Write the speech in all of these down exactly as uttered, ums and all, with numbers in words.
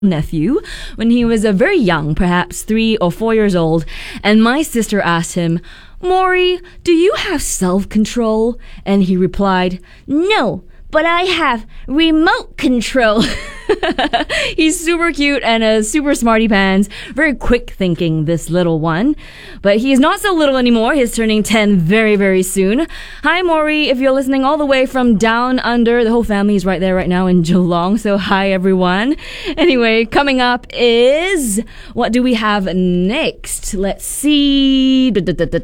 nephew when he was a very young, perhaps three or four years old, and my sister asked him, "Maury, do you have self-control?" And he replied, "No, but I have remote control." He's super cute and a super smarty pants. Very quick thinking, this little one. But he is not so little anymore. He's turning ten very, very soon. Hi, Maury. If you're listening all the way from down under, the whole family is right there right now in Geelong. So hi, everyone. Anyway, coming up is, what do we have next? Let's see.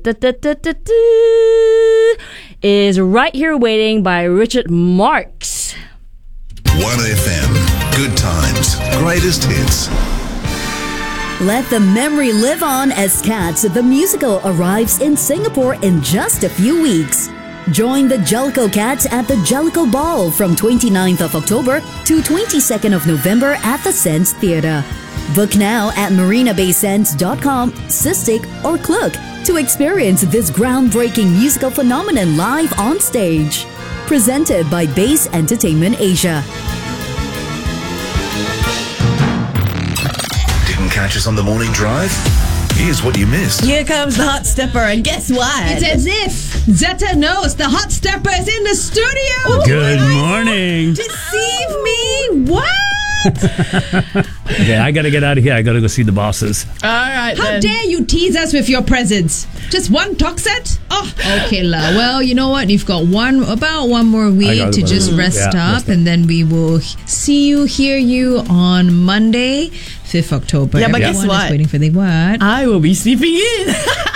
Is Right Here Waiting by Richard Marx. one F M. Good times. Greatest hits. Let the memory live on as Cats the Musical arrives in Singapore in just a few weeks. Join the Jellicoe Cats at the Jellicoe Ball from twenty-ninth of October to twenty-second of November at the Sense Theatre. Book now at marina bay sands dot com, Cystic or Klook to experience this groundbreaking musical phenomenon live on stage. Presented by Base Entertainment Asia. Didn't catch us on the morning drive? Here's what you missed. Here comes the hot stepper, and guess what? It's as if Zeta knows the hot stepper is in the studio. Good morning. Deceive me? What? Okay, I gotta get out of here. I gotta go see the bosses. All right, How then. dare you tease us with your presence? Just one talk set? Oh, okay, la. Well, you know what? You've got one about one more week got to about just a week. rest Yeah, up, rest up. and then we will see you, hear you on Monday, fifth of October. Yeah, but Everyone guess is what? waiting for the what? I will be sleeping in.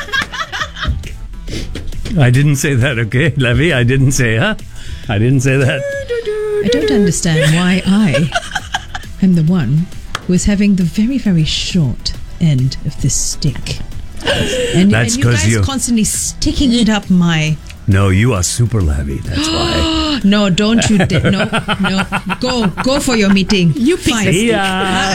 I didn't say that, okay, Levy? I didn't say, huh? I didn't say that. I don't understand why I am the one who is having the very, very short end of this stick. And, That's and you 'cause guys you- constantly sticking it up my... No, you are super Levy. That's why. No, don't you dare. No, no. Go, go for your meeting. You pick Fine. the See stick. ya.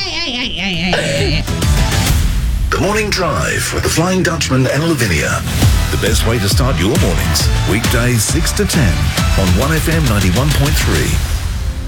The Morning Drive with the Flying Dutchman and Lavinia. The best way to start your mornings. Weekdays six to ten on one F M ninety-one point three.